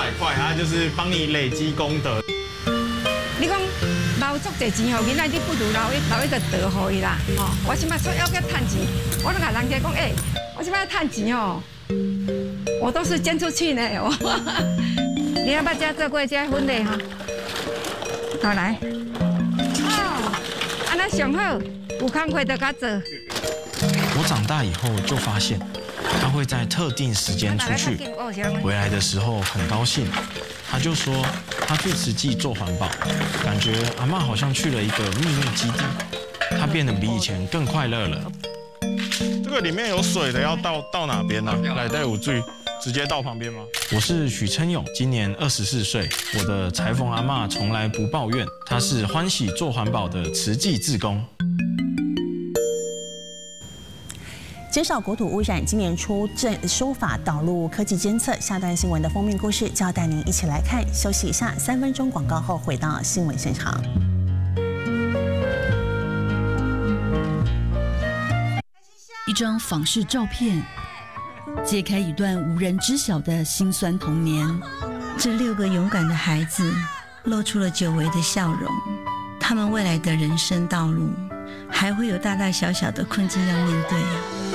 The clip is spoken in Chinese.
块，它就是帮你累积功德。 你讲留足侪钱吼，囡仔你不如留一个德互伊啦。吼，我即摆出要去趁钱，我都甲人家讲，我即摆趁钱哦，我都是捐出去呢。你要不要加做过这分类哈？好来。哦，安尼上好，有工课就甲做。 我长大以后就发现，他会在特定时间出去，回来的时候很高兴。他就说他去慈济做环保，感觉阿嬷好像去了一个秘密基地，他变得比以前更快乐了。 这个里面有水的，要倒哪边呢？来带有水，直接倒旁边吗？ 我是许琛勇，今年24岁。我的裁缝阿嬷从来不抱怨，她是欢喜做环保的慈济志工。 减少国土污染，今年初修法导入科技监测。下段新闻的封面故事就要带您一起来看。休息一下，3分钟广告后回到新闻现场。 一张访视照片，揭开一段无人知晓的辛酸童年。 这6个勇敢的孩子露出了久违的笑容，他们未来的人生道路还会有大大小小的困境要面对。